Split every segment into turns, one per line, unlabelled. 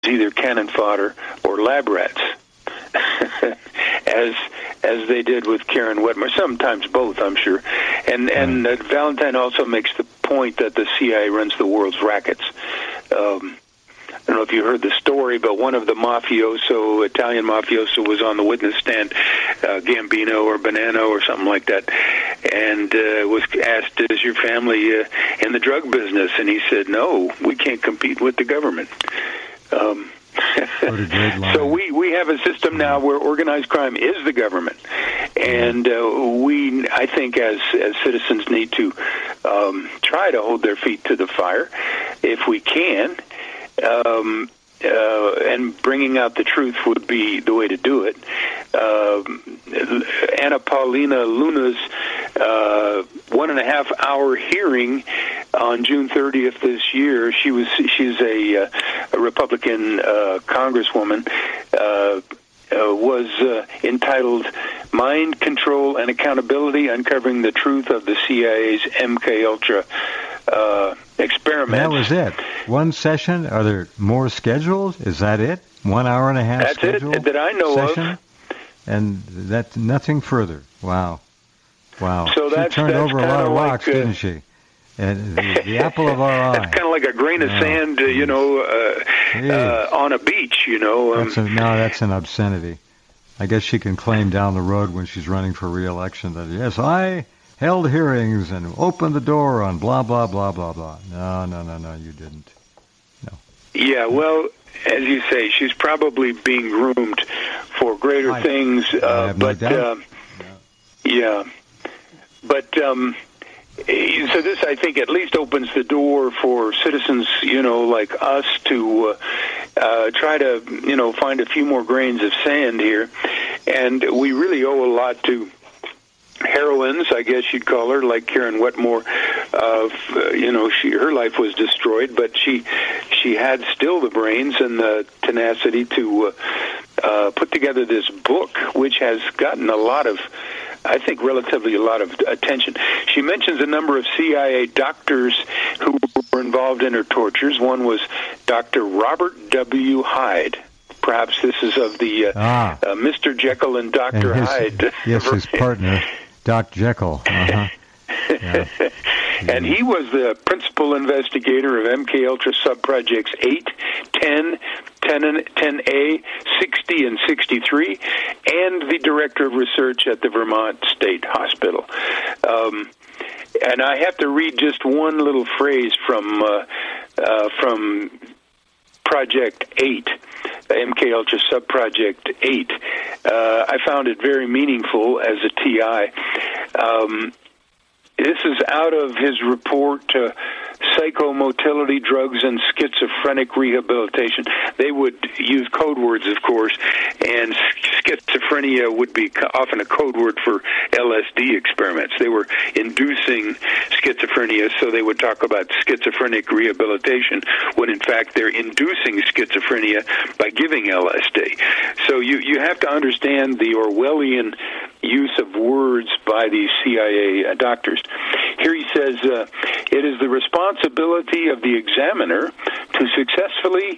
either cannon fodder or lab rats, as they did with Karen Wetmore. Sometimes both, I'm sure. And Valentine also makes the point that the CIA runs the world's rackets. I don't know if you heard the story, but one of the Italian mafioso was on the witness stand, Gambino or Bonanno or something like that, and was asked, is your family in the drug business? And he said, no, we can't compete with the government. So we have a system now where organized crime is the government, and I think as citizens need to try to hold their feet to the fire if we can. And bringing out the truth would be the way to do it. Anna Paulina Luna's 1.5-hour hearing on June 30th this year. She's a Republican Congresswoman. Was entitled "Mind Control and Accountability: Uncovering the Truth of the CIA's MKUltra Experiment."
That was it. One session. Are there more scheduled? Is that it? 1 hour and a half.
That's
schedule
it that I know
session?
of.
And that's nothing further. Wow.
So
she turned over a lot of rocks, didn't she? And the apple of our eye.
That's kind of like a grain of sand, on a beach,
That's an obscenity. I guess she can claim down the road when she's running for re-election that, yes, I held hearings and opened the door on blah, blah, blah, blah, blah. No, you didn't. No.
Yeah, well, as you say, she's probably being groomed for greater things.
I have no doubt.
Yeah. But so this, I think, at least opens the door for citizens, like us to try to, find a few more grains of sand here. And we really owe a lot to heroines, I guess you'd call her, like Karen Wetmore. Her life was destroyed, but she had still the brains and the tenacity to put together this book, which has gotten relatively a lot of attention. She mentions a number of CIA doctors who were involved in her tortures. One was Dr. Robert W. Hyde. Perhaps this is of the Mr. Jekyll and Dr. Hyde.
Yes, his partner, Doc Jekyll. Uh-huh. Yeah.
And he was the principal investigator of MKUltra subprojects 8, 10, 10A, 60, and 63, and the director of research at the Vermont State Hospital. And I have to read just one little phrase from Project 8, MKUltra subproject 8. I found it very meaningful as a TI. This is out of his report, Psychomotility, Drugs, and Schizophrenic Rehabilitation. They would use code words, of course, and schizophrenia would be often a code word for LSD experiments. They were inducing schizophrenia, so they would talk about schizophrenic rehabilitation, when in fact they're inducing schizophrenia by giving LSD. So you have to understand the Orwellian use of words by these CIA doctors. Here he says, it is the responsibility of the examiner to successfully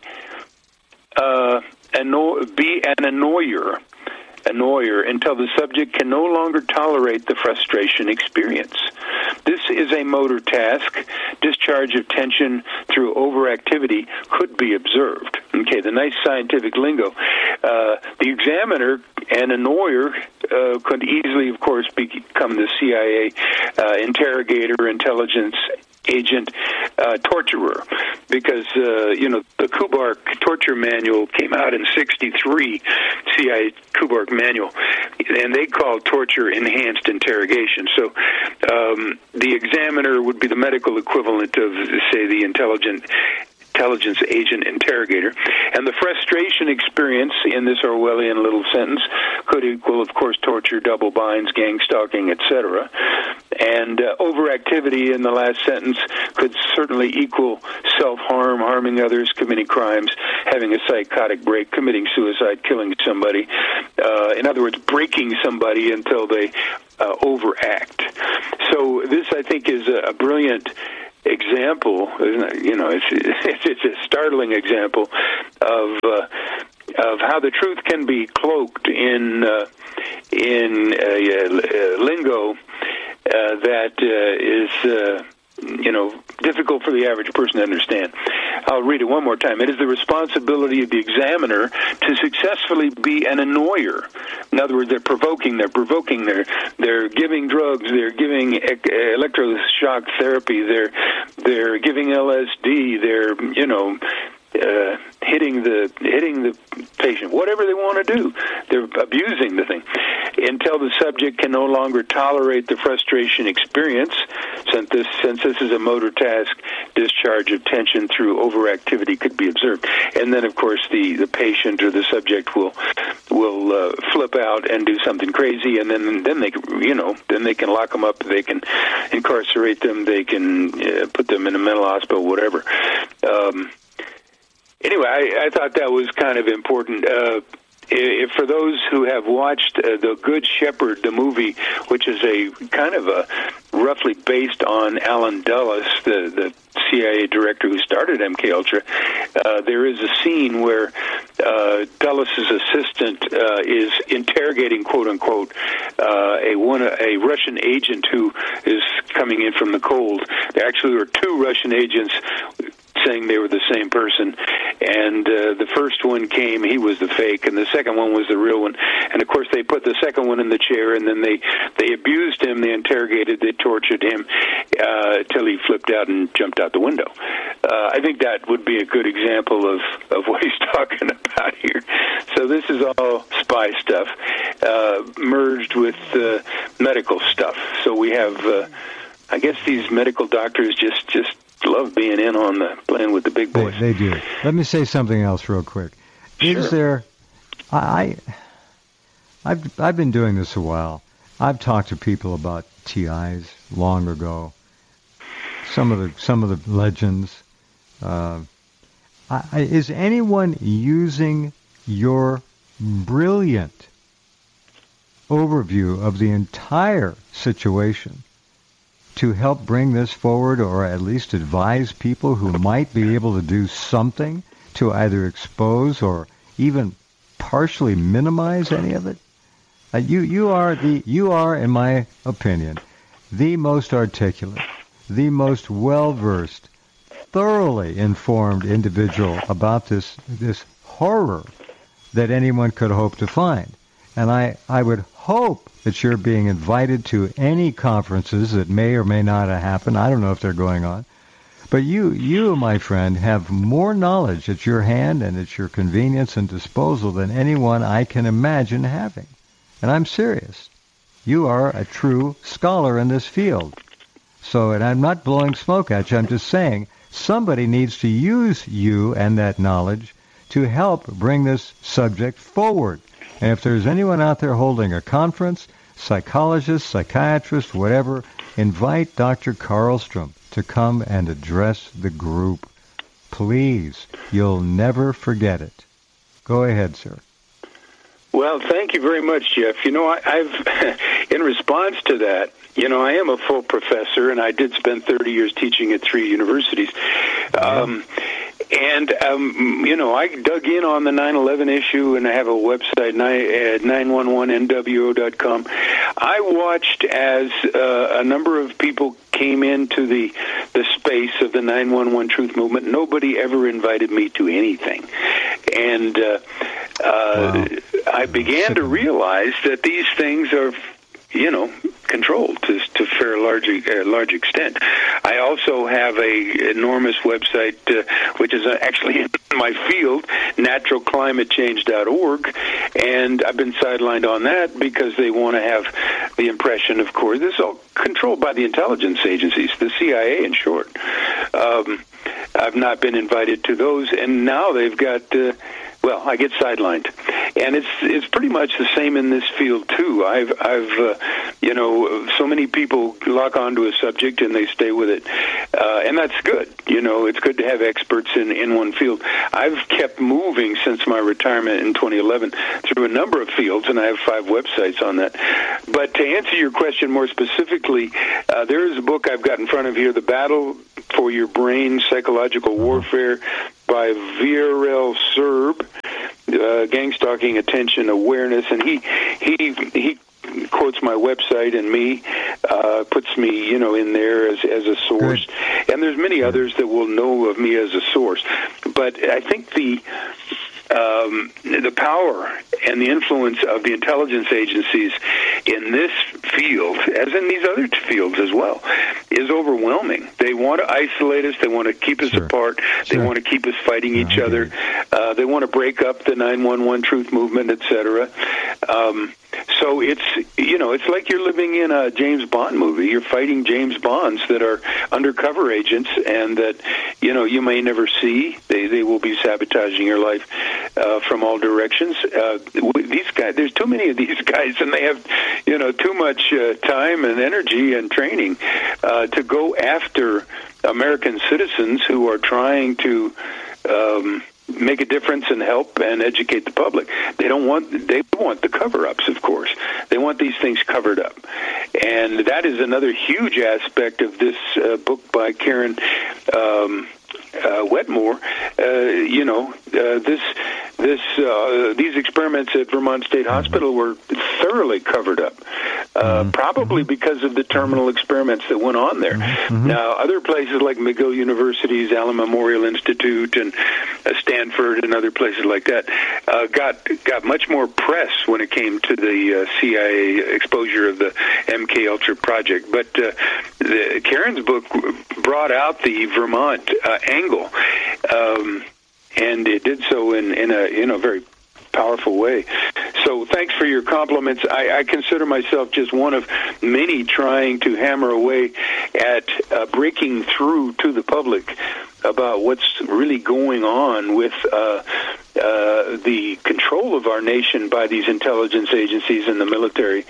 be an annoyer until the subject can no longer tolerate the frustration experience. This is a motor task. Discharge of tension through overactivity could be observed. Okay, the nice scientific lingo. The examiner and annoyer could easily, of course, become the CIA interrogator, intelligence agent, torturer, because the Kubark torture manual came out in '63, CIA Kubark manual, and they called torture enhanced interrogation. So the examiner would be the medical equivalent of, say, the intelligence agent interrogator. And the frustration experience in this Orwellian little sentence could equal, of course, torture, double binds, gang stalking, etc. And overactivity in the last sentence could certainly equal self-harm, harming others, committing crimes, having a psychotic break, committing suicide, killing somebody. In other words, breaking somebody until they overact. So this, I think, is a brilliant example. It's a startling example of how the truth can be cloaked in lingo that is difficult for the average person to understand. I'll read it one more time. It is the responsibility of the examiner to successfully be an annoyer. In other words, they're provoking, they're giving drugs, they're giving electroshock therapy, they're giving LSD, they're, hitting the patient, whatever they want to do. They're abusing the thing until the subject can no longer tolerate the frustration experience. Since this is a motor task, discharge of tension through overactivity could be observed. And then, of course, the patient or the subject will flip out and do something crazy, and then they can lock them up, they can incarcerate them, they can put them in a mental hospital, whatever. Anyway, I thought that was kind of important. For those who have watched The Good Shepherd, the movie, which is a kind of a roughly based on Alan Dulles, the CIA director who started MKUltra, there is a scene where Dulles' assistant is interrogating, quote unquote, a Russian agent who is coming in from the cold. There actually were two Russian agents saying they were the same person, and the first one came, he was the fake, and the second one was the real one. And of course they put the second one in the chair, and then they abused him, they interrogated, they tortured him till he flipped out and jumped out the window. I think that would be a good example of what he's talking about here. So this is all spy stuff merged with medical stuff. So we have I guess these medical doctors just love being in on the playing with the big boys.
They do. Let me say something else real quick.
Sure.
Is there? I've been doing this a while. I've talked to people about TIs long ago. Some of the legends. Is anyone using your brilliant overview of the entire situation to help bring this forward, or at least advise people who might be able to do something to either expose or even partially minimize any of it? You are, in my opinion, the most articulate, the most well-versed, thoroughly informed individual about this horror that anyone could hope to find. And I would hope that you're being invited to any conferences that may or may not have happened. I don't know if they're going on. But you, my friend, have more knowledge at your hand and at your convenience and disposal than anyone I can imagine having. And I'm serious. You are a true scholar in this field. So, and I'm not blowing smoke at you. I'm just saying somebody needs to use you and that knowledge to help bring this subject forward. And if there's anyone out there holding a conference, psychologist, psychiatrist, whatever, invite Dr. Karlstrom to come and address the group. Please, you'll never forget it. Go ahead, sir.
Well, thank you very much, Jeff. I've in response to that, I am a full professor, and I did spend 30 years teaching at 3 universities. I dug in on the 9/11 issue, and I have a website, 911nwo.com. I watched as a number of people came into the space of the 911 Truth Movement. Nobody ever invited me to anything. And wow. I began to realize that these things are, controlled to a fair large extent. I also have a enormous website, which is actually in my field, naturalclimatechange.org, and I've been sidelined on that because they want to have the impression, of course, this is all controlled by the intelligence agencies, the CIA in short. I've not been invited to those, and now they've got... I get sidelined, and it's pretty much the same in this field too. I've so many people lock onto a subject and they stay with it, and that's good. It's good to have experts in one field. I've kept moving since my retirement in 2011 through a number of fields, and I have 5 websites on that. But to answer your question more specifically, there is a book I've got in front of here, The Battle for Your Brain, Psychological Warfare by VRL Serb, Gang Stalking Attention Awareness, and he quotes my website and me, puts me, in there as a source. Good. And there's many others that will know of me as a source. But I think the power and the influence of the intelligence agencies in this field, as in these other fields as well, is overwhelming. They want to isolate us. They want to keep us apart. They want to keep us fighting each other. They want to break up the 911 truth movement, etc. So it's like you're living in a James Bond movie. You're fighting James Bonds that are undercover agents and that, you may never see. They will be sabotaging your life from all directions. These guys, there's too many of these guys, and they have, too much time and energy and training to go after American citizens who are trying to make a difference and help and educate the public. They want the cover-ups, of course. They want these things covered up. And that is another huge aspect of this book by Karen Wetmore. These experiments at Vermont State Hospital were thoroughly covered up, probably because of the terminal experiments that went on there. Now, other places like McGill University's Allen Memorial Institute and Stanford and other places like that got much more press when it came to the CIA exposure of the MK Ultra project. But Karen's book brought out the Vermont angle, and it did so in a very powerful way. So thanks for your compliments. I consider myself just one of many trying to hammer away at breaking through to the public about what's really going on with the control of our nation by these intelligence agencies and the military.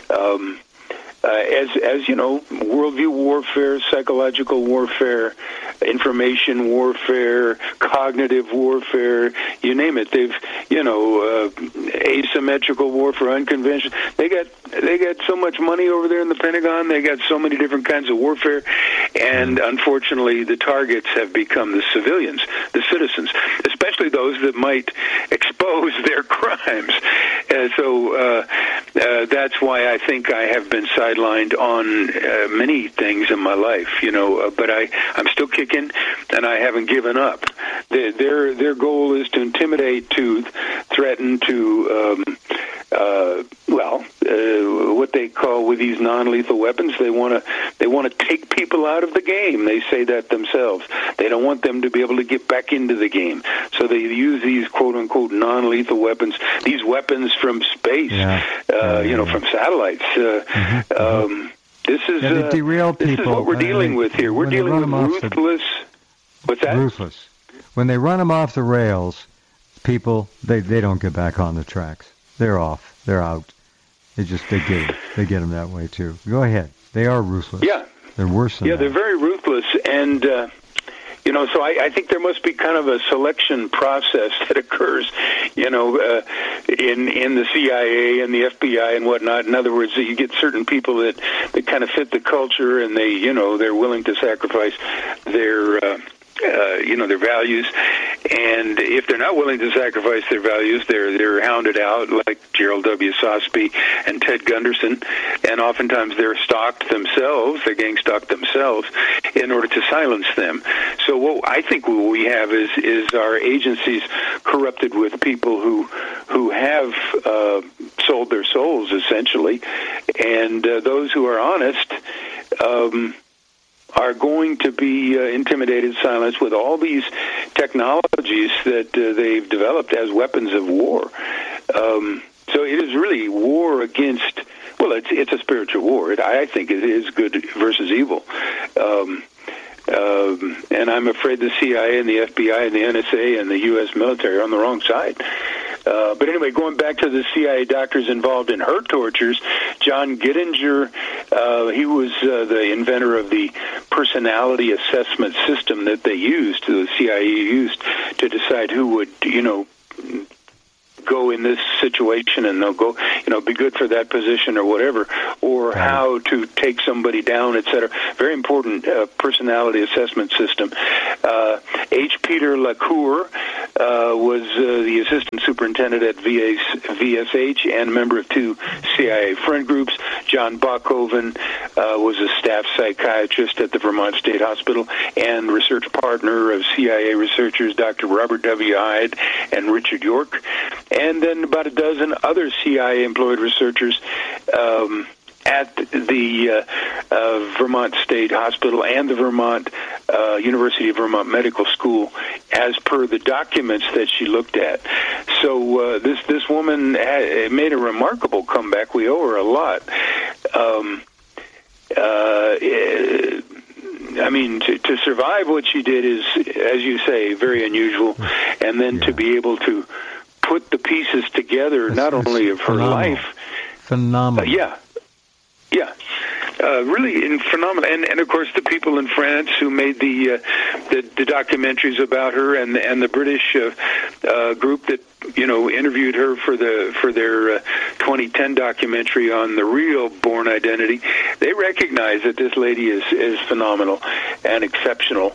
As you know, worldview warfare, psychological warfare, information warfare, cognitive warfare, you name it. They've, asymmetrical warfare, unconventional. They got so much money over there in the Pentagon. They got so many different kinds of warfare, and unfortunately, the targets have become the civilians, the citizens, especially those that might expose their crimes. So that's why I think I have been sidelined on many things in my life, but I'm still kicking, and I haven't given up. Their goal is to intimidate, to threaten, to what they call with these non-lethal weapons. They want to take people out of the game. They say that themselves. They don't want them to be able to get back into the game. So they use these quote-unquote non-lethal weapons, these weapons from space, from satellites. This is
derail people.
This is what we're dealing with here. We're dealing with ruthless. What's that?
Ruthless. When they run them off the rails, people they don't get back on the tracks. They're off. They're out. They get them that way too. Go ahead. They are ruthless.
Yeah.
They're worse than that.
They're very ruthless, and so I think there must be kind of a selection process that occurs, in the CIA and the FBI and whatnot. In other words, you get certain people that kind of fit the culture, and they're willing to sacrifice their their values, and if they're not willing to sacrifice their values, they're hounded out, like Gerald W. Sosby and Ted Gunderson, and oftentimes they're stalked themselves, they're gang stalked themselves, in order to silence them. So what I think what we have is our agencies corrupted with people who have sold their souls, essentially, and those who are honest are going to be intimidated, silenced with all these technologies that they've developed as weapons of war. So it is really war against, it's a spiritual war. I think it is good versus evil. And I'm afraid the CIA and the FBI and the NSA and the U.S. military are on the wrong side. But anyway, going back to the CIA doctors involved in her tortures, John Gittinger, he was the inventor of the personality assessment system that they used, the CIA used, to decide who would, go in this situation and they'll go, be good for that position or whatever, or how to take somebody down, etc. Very important personality assessment system. H. Peter LaCour was the assistant superintendent at VSH and a member of 2 CIA friend groups. John Bachhoven was a staff psychiatrist at the Vermont State Hospital and research partner of CIA researchers Dr. Robert W. Hyde and Richard York, and then about a dozen other CIA-employed researchers at the Vermont State Hospital and the University of Vermont Medical School, as per the documents that she looked at. So this woman made a remarkable comeback. We owe her a lot. To survive what she did is, as you say, very unusual, and then to be able to put the pieces together, not only of her life.
Phenomenal.
Really phenomenal, and of course the people in France who made the documentaries about her, and the British group that interviewed her for their 2010 documentary on the real Bourne Identity. They recognize that this lady is phenomenal and exceptional,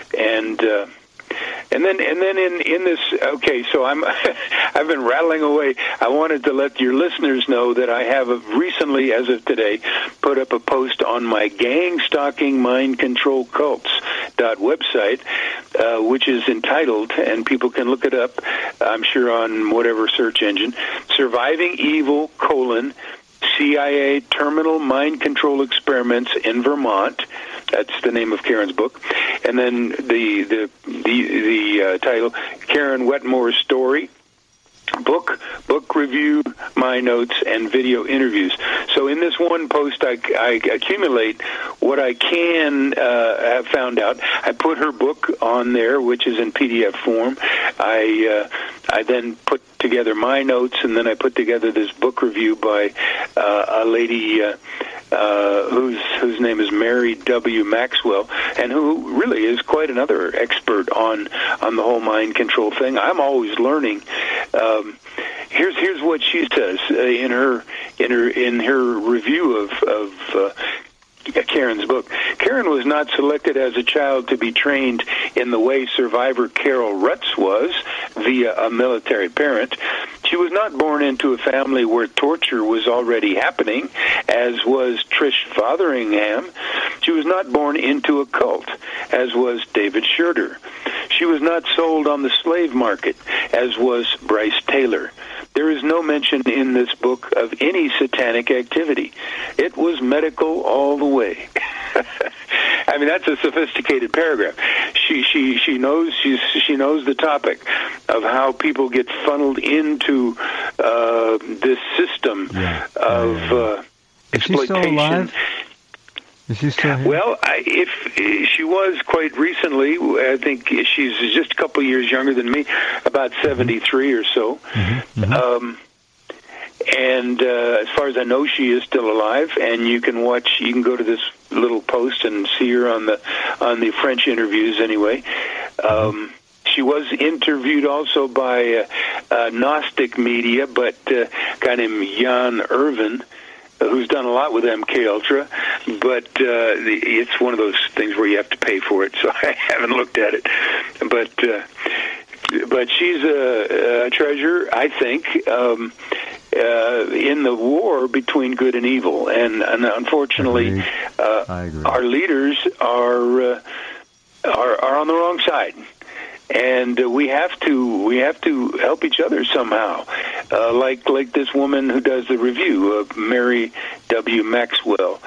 and then in this, okay, so I've been rattling away. I wanted to let your listeners know that I have recently, as of today, put up a post on my Gang Stalking Mind Control Cults website, which is entitled, and people can look it up, I'm sure on whatever search engine, Surviving Evil, CIA Terminal Mind Control Experiments in Vermont. That's the name of Karen's book. And then the title, Karen Wetmore's Story, book review, my notes, and video interviews. So in this one post, I accumulate what I can have found out. I put her book on there, which is in PDF form. I then put together my notes, and then I put together this book review by a lady whose name is Mary W. Maxwell, and who really is quite another expert on the whole mind control thing. I'm always learning. Here's what she says in her review of Karen's book. Karen was not selected as a child to be trained in the way survivor Carol Rutz was, via a military parent. She was not born into a family where torture was already happening, as was Trish Fotheringham. She was not born into a cult, as was David Schroeder. She was not sold on the slave market, as was Bryce Taylor. There is no mention in this book of any satanic activity. It was medical all the way. I mean, that's a sophisticated paragraph. She knows the topic of how people get funneled into this system of exploitation.
Is she still alive? Is she still here?
Well, if she was quite recently, I think she's just a couple of years younger than me, about 73 or so.
Mm-hmm. Mm-hmm.
And as far as I know, she is still alive, and you can go to this little post and see her on the French interviews anyway. She was interviewed also by Gnostic Media, but a guy named Jan Irvin, who's done a lot with MK Ultra, but it's one of those things where you have to pay for it, so I haven't looked at it. But she's a treasure, I think, in the war between good and evil, and unfortunately, our leaders are on the wrong side. And we have to help each other somehow, like this woman who does the review of Mary W. Maxwell.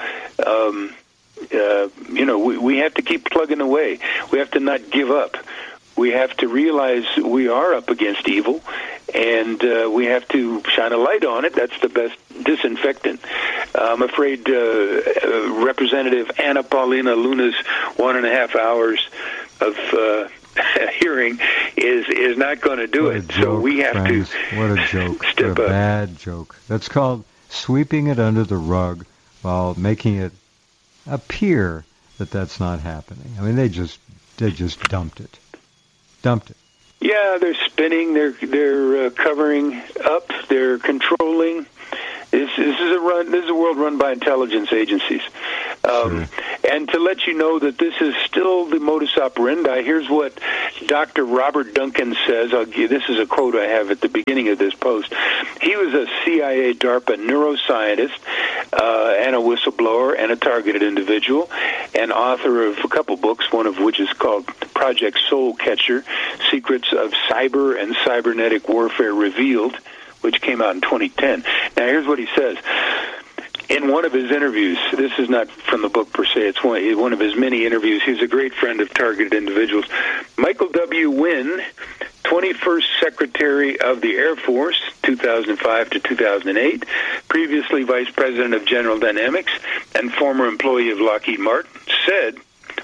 We have to keep plugging away. We have to not give up. We have to realize we are up against evil, and we have to shine a light on it. That's the best disinfectant. I'm afraid Representative Anna Paulina Luna's 1.5 hours of hearing is not going to do it.
Joke,
so we have
friends.
to
What a joke.
step
what a
up.
Bad joke. That's called sweeping it under the rug while making it appear that that's not happening. I mean, they just dumped it.
Yeah, they're spinning. They're covering up. They're controlling. This is a world run by intelligence agencies.
Sure.
And to let you know that this is still the modus operandi, here's what Dr. Robert Duncan says. This is a quote I have at the beginning of this post. He was a CIA DARPA neuroscientist and a whistleblower and a targeted individual, and author of a couple books, one of which is called Project Soul Catcher, Secrets of Cyber and Cybernetic Warfare Revealed, which came out in 2010. Now, here's what he says. In one of his interviews, this is not from the book per se, it's one of his many interviews. He's a great friend of targeted individuals. Michael W. Wynn, 21st Secretary of the Air Force, 2005 to 2008, previously Vice President of General Dynamics and former employee of Lockheed Martin, said,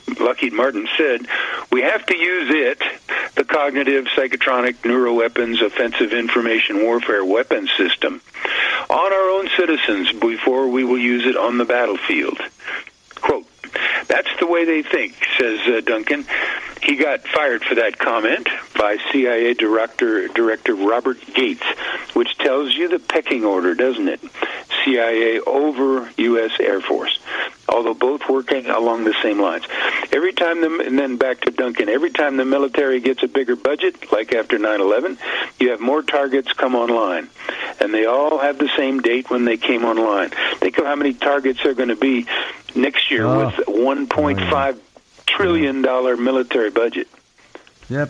we have to use it, the cognitive, psychotronic, neuroweapons, offensive information warfare weapons system, on our own citizens before we will use it on the battlefield. Quote, that's the way they think, says Duncan. He got fired for that comment by CIA Director Robert Gates, which tells you the pecking order, doesn't it? CIA over U.S. Air Force, although both working along the same lines. Every time, and then back to Duncan, every time the military gets a bigger budget, like after 9/11, you have more targets come online. And they all have the same date when they came online. Think of how many targets are going to be next year with $1.5 trillion military budget.
Yep.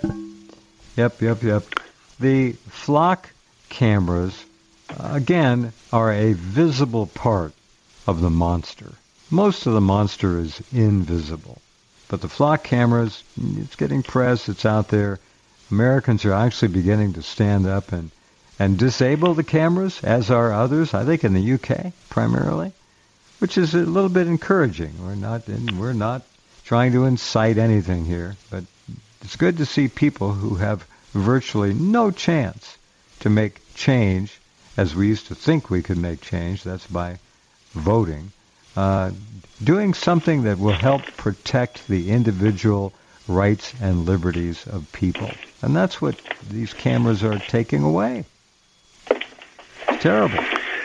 The flock cameras, again, are a visible part of the monster. Most of the monster is invisible. But the flock cameras, it's getting press, it's out there. Americans are actually beginning to stand up and disable the cameras, as are others, I think in the UK primarily, which is a little bit encouraging. We're not trying to incite anything here, but it's good to see people who have virtually no chance to make change, as we used to think we could make change, that's by voting, doing something that will help protect the individual rights and liberties of people. And that's what these cameras are taking away. It's terrible.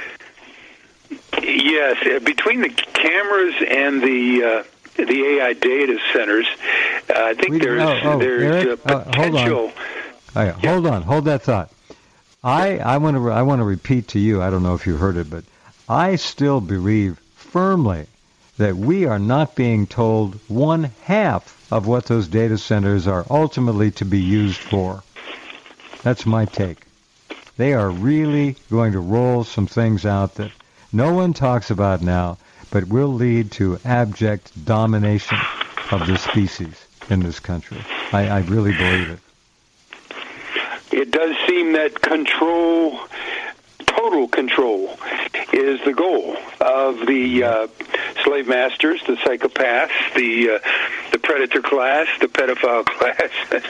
Yes, between the cameras and the AI data centers, I think there's a potential.
Hold that thought. I want to repeat to you. I don't know if you heard it, but I still believe firmly that we are not being told one half of what those data centers are ultimately to be used for. That's my take. They are really going to roll some things out that no one talks about now, but will lead to abject domination of the species in this country. I really believe it.
It does seem that control, total control, is the goal of the slave masters, the psychopaths, the predator class, the pedophile class,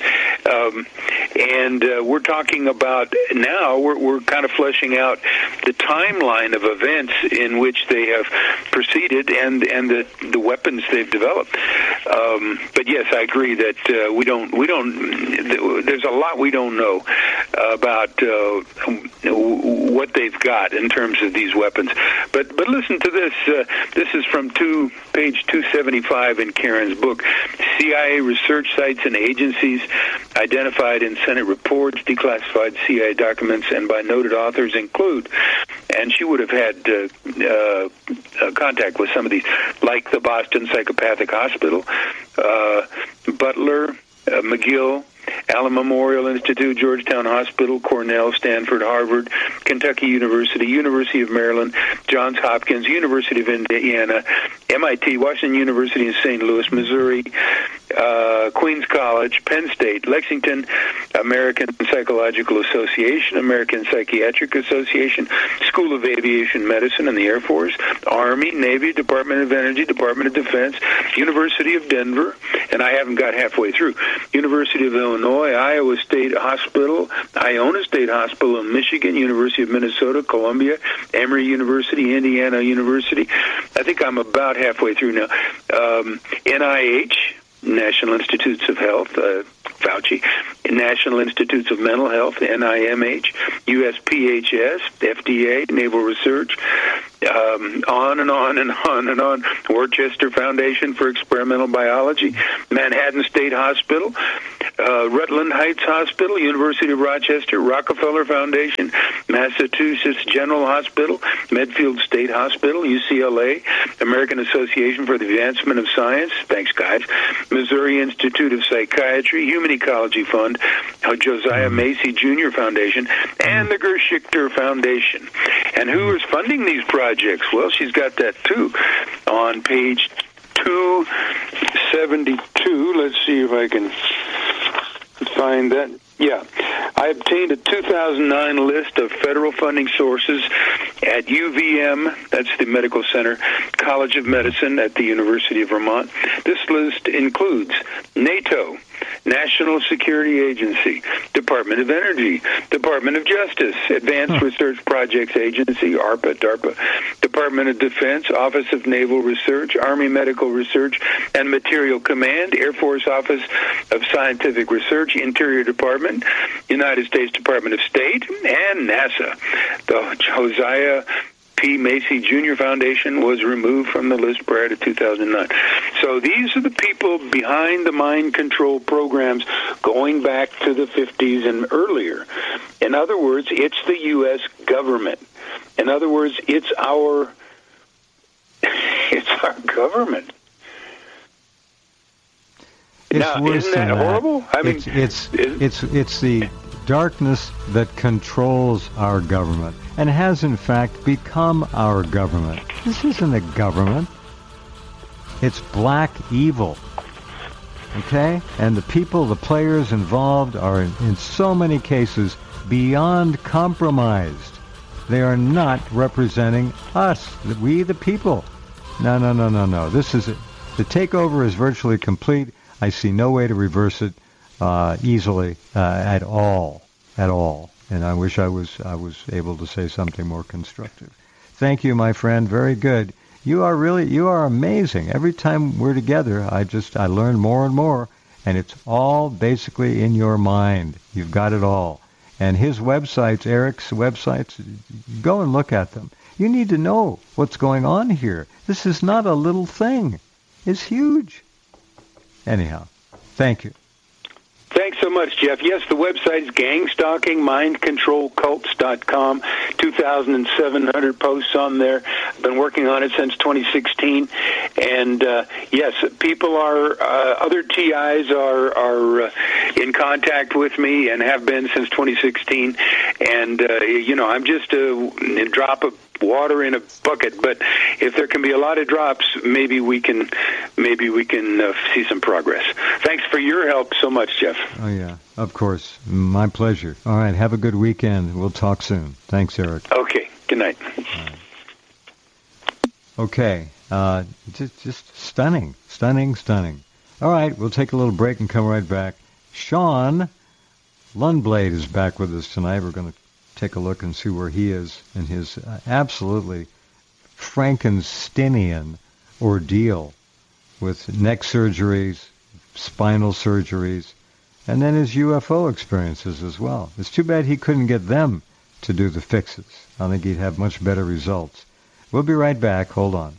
and we're talking about now. We're kind of fleshing out the timeline of events in which they have proceeded and the weapons they've developed. But yes, I agree that we don't. There's a lot we don't know about what they've got in terms of these weapons. But listen to this. This is from page 275 in Karen's book. CIA research sites and agencies identified in Senate reports, declassified CIA documents, and by noted authors include, and she would have had contact with some of these, like the Boston Psychopathic Hospital, Butler, McGill, Allen Memorial Institute, Georgetown Hospital, Cornell, Stanford, Harvard, Kentucky University, University of Maryland, Johns Hopkins, University of Indiana, MIT, Washington University in St. Louis, Missouri, Queens College, Penn State, Lexington, American Psychological Association, American Psychiatric Association, School of Aviation Medicine and the Air Force, Army, Navy, Department of Energy, Department of Defense, University of Denver, and I haven't got halfway through, University of Illinois, Iowa State Hospital, Iona State Hospital in Michigan, University of Minnesota, Columbia, Emory University, Indiana University. I think I'm about halfway through now. NIH, National Institutes of Health, Fauci, National Institutes of Mental Health, NIMH, USPHS, FDA, Naval Research, on and on and on and on, Worcester Foundation for Experimental Biology, Manhattan State Hospital, Rutland Heights Hospital, University of Rochester, Rockefeller Foundation, Massachusetts General Hospital, Medfield State Hospital, UCLA, American Association for the Advancement of Science, thanks guys, Missouri Institute of Psychiatry, Human Ecology Fund, Josiah Macy Jr. Foundation, and the Gerschichter Foundation. And who is funding these projects? Well, she's got that too on page 272. Let's see if I can find that. Yeah. I obtained a 2009 list of federal funding sources at UVM, that's the Medical Center, College of Medicine at the University of Vermont. This list includes NATO, National Security Agency, Department of Energy, Department of Justice, Advanced Research Projects Agency, ARPA, DARPA, Department of Defense, Office of Naval Research, Army Medical Research and Material Command, Air Force Office of Scientific Research, Interior Department, United States Department of State, and NASA. The Josiah P. Macy Jr. Foundation was removed from the list prior to 2009. So these are the people behind the mind control programs going back to the 50s and earlier. In other words, it's the U.S. government. In other words, it's our government. Now, isn't that horrible? I mean,
it's the darkness that controls our government and has in fact become our government. This isn't a government. It's black evil. Okay? And the people, the players involved are in so many cases beyond compromised. They are not representing us, we the people. No. This is the takeover is virtually complete. I see no way to reverse it easily at all. And I wish I was able to say something more constructive. Thank you, my friend. Very good. You are amazing. Every time we're together, I learn more and more, and it's all basically in your mind. You've got it all. And his websites, Eric's websites, go and look at them. You need to know what's going on here. This is not a little thing. It's huge. Anyhow, thank you.
Thanks so much, Jeff. Yes, the website is gangstalkingmindcontrolcults.com. 2,700 posts on there. I've been working on it since 2016. And, yes, people other TIs are in contact with me and have been since 2016. And, I'm just a drop of water in a bucket, but if there can be a lot of drops, maybe we can see some progress. Thanks for your help so much, Jeff.
Oh yeah, of course, my pleasure. All right, have a good weekend. We'll talk soon. Thanks, Eric.
Okay, good night.
Right. Okay, just stunning. All right, we'll take a little break and come right back. Sean Lundblade is back with us tonight. We're going to take a look and see where he is in his absolutely Frankensteinian ordeal with neck surgeries, spinal surgeries, and then his UFO experiences as well. It's too bad he couldn't get them to do the fixes. I think he'd have much better results. We'll be right back. Hold on.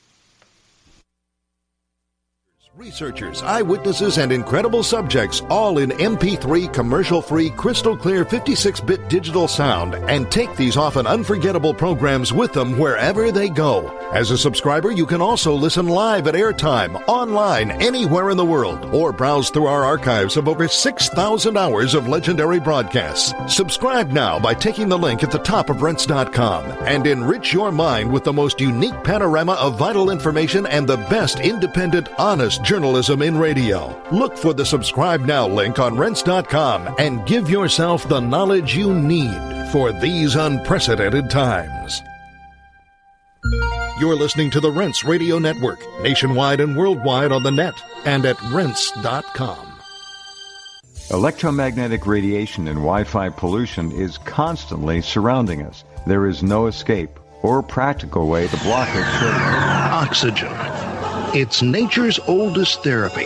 Researchers, eyewitnesses, and incredible subjects, all in MP3 commercial-free, crystal-clear 56-bit digital sound, and take these often unforgettable programs with them wherever they go. As a subscriber, you can also listen live at airtime, online, anywhere in the world, or browse through our archives of over 6,000 hours of legendary broadcasts. Subscribe now by taking the link at the top of Rense.com and enrich your mind with the most unique panorama of vital information and the best independent, honest journalism in radio. Look for the Subscribe Now link on Rense.com and give yourself the knowledge you need for these unprecedented times. You're listening to the Rense Radio Network, nationwide and worldwide on the net and at Rense.com.
Electromagnetic radiation and Wi-Fi pollution is constantly surrounding us. There is no escape or practical way to block it.
Oxygen. It's nature's oldest therapy,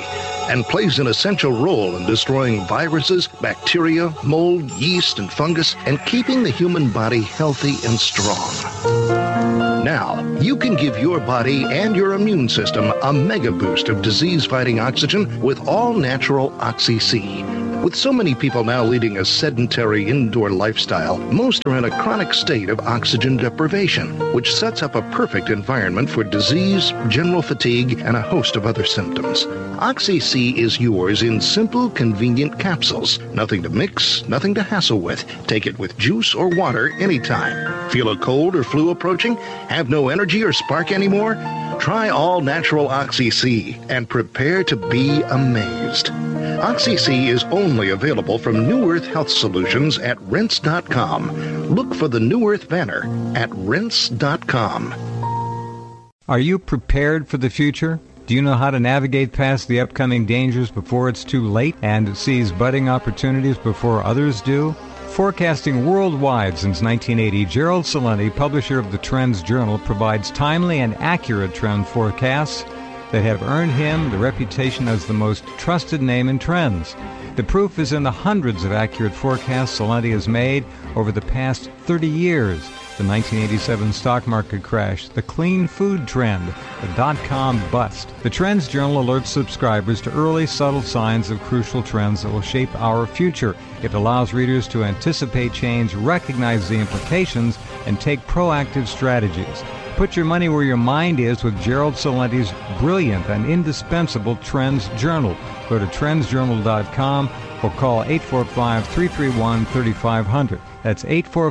and plays an essential role in destroying viruses, bacteria, mold, yeast, and fungus, and keeping the human body healthy and strong. Now, you can give your body and your immune system a mega boost of disease-fighting oxygen with all-natural Oxy-C. With so many people now leading a sedentary indoor lifestyle, most are in a chronic state of oxygen deprivation, which sets up a perfect environment for disease, general fatigue, and a host of other symptoms. Oxy-C is yours in simple, convenient capsules. Nothing to mix, nothing to hassle with. Take it with juice or water anytime. Feel a cold or flu approaching? Have no energy or spark anymore? Try all-natural Oxy-C and prepare to be amazed. Oxy-C is only available from New Earth Health Solutions at Rense.com. Look for the New Earth banner at Rense.com.
Are you prepared for the future? Do you know how to navigate past the upcoming dangers before it's too late and seize budding opportunities before others do? Forecasting worldwide since 1980, Gerald Celente, publisher of the Trends Journal, provides timely and accurate trend forecasts that have earned him the reputation as the most trusted name in trends. The proof is in the hundreds of accurate forecasts Celente has made over the past 30 years. The 1987 stock market crash, the clean food trend, the dot-com bust. The Trends Journal alerts subscribers to early, subtle signs of crucial trends that will shape our future. It allows readers to anticipate change, recognize the implications, and take proactive strategies. Put your money where your mind is with Gerald Celente's brilliant and indispensable Trends Journal. Go to trendsjournal.com or call 845-331-3500. That's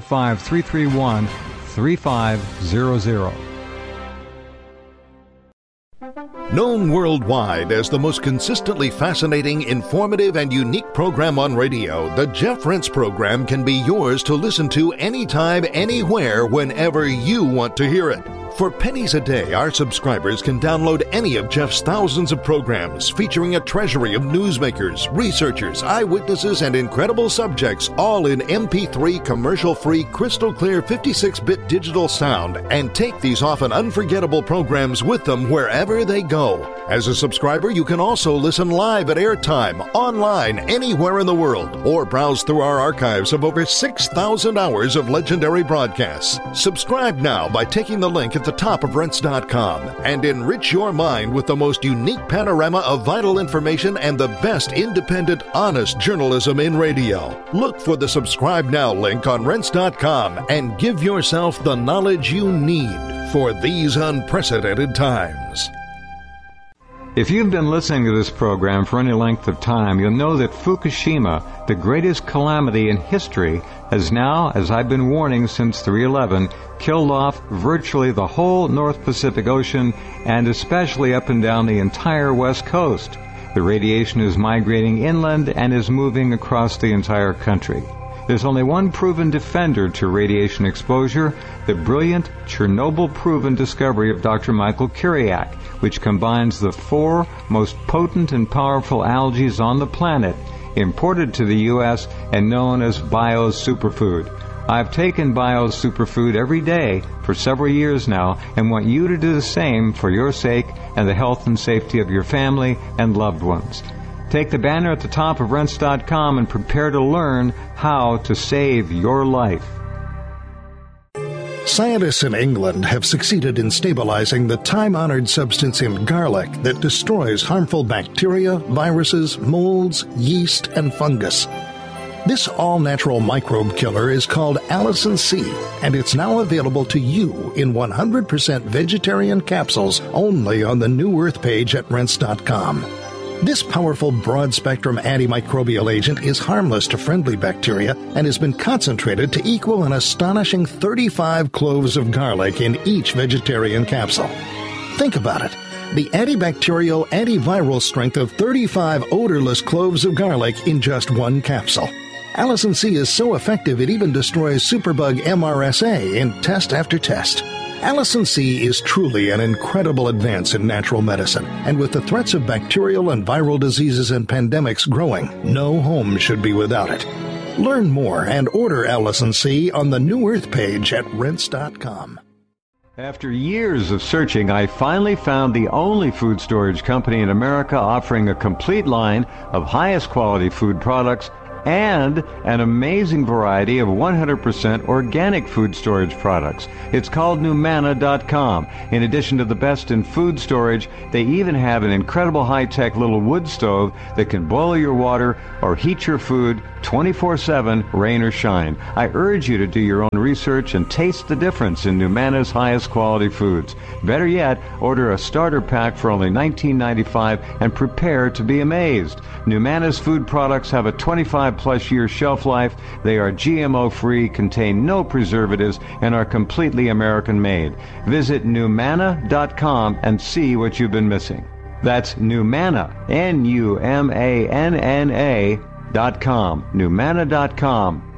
845-331-3500.
Known worldwide as the most consistently fascinating, informative, and unique program on radio, the Jeff Rense Program can be yours to listen to anytime, anywhere, whenever you want to hear it. For pennies a day, our subscribers can download any of Jeff's thousands of programs featuring a treasury of newsmakers, researchers, eyewitnesses, and incredible subjects, all in MP3 commercial-free, crystal-clear 56-bit digital sound, and take these often unforgettable programs with them wherever they go. As a subscriber, you can also listen live at airtime, online, anywhere in the world, or browse through our archives of over 6,000 hours of legendary broadcasts. Subscribe now by taking the link at the top of Rense.com and enrich your mind with the most unique panorama of vital information and the best independent, honest journalism in radio. Look for the Subscribe Now link on Rense.com and give yourself the knowledge you need for these unprecedented times.
If you've been listening to this program for any length of time, you'll know that Fukushima, the greatest calamity in history, has now, as I've been warning since 3/11, killed off virtually the whole North Pacific Ocean and especially up and down the entire West Coast. The radiation is migrating inland and is moving across the entire country. There's only one proven defender to radiation exposure, the brilliant Chernobyl-proven discovery of Dr. Michael Kiriak, which combines the 4 most potent and powerful algae on the planet, imported to the U.S. and known as bio-superfood. I've taken bio-superfood every day for several years now and want you to do the same for your sake and the health and safety of your family and loved ones. Take the banner at the top of Rense.com and prepare to learn how to save your life.
Scientists in England have succeeded in stabilizing the time-honored substance in garlic that destroys harmful bacteria, viruses, molds, yeast, and fungus. This all-natural microbe killer is called Allicin C, and it's now available to you in 100% vegetarian capsules only on the New Earth page at Rense.com. This powerful broad-spectrum antimicrobial agent is harmless to friendly bacteria and has been concentrated to equal an astonishing 35 cloves of garlic in each vegetarian capsule. Think about it. The antibacterial, antiviral strength of 35 odorless cloves of garlic in just one capsule. Allicin C is so effective it even destroys superbug MRSA in test after test. Allicin C is truly an incredible advance in natural medicine, and with the threats of bacterial and viral diseases and pandemics growing, no home should be without it. Learn more and order Allicin C on the New Earth page at Rense.com.
After years of searching, I finally found the only food storage company in America offering a complete line of highest quality food products and an amazing variety of 100% organic food storage products. It's called Numana.com. In addition to the best in food storage, they even have an incredible high-tech little wood stove that can boil your water or heat your food 24/7, rain or shine. I urge you to do your own research and taste the difference in Numana's highest quality foods. Better yet, order a starter pack for only $19.95 and prepare to be amazed. Numana's food products have a 25-plus year shelf life. They are GMO-free, contain no preservatives, and are completely American-made. Visit Numana.com and see what you've been missing. That's Numana, Numana.com. Numana.com.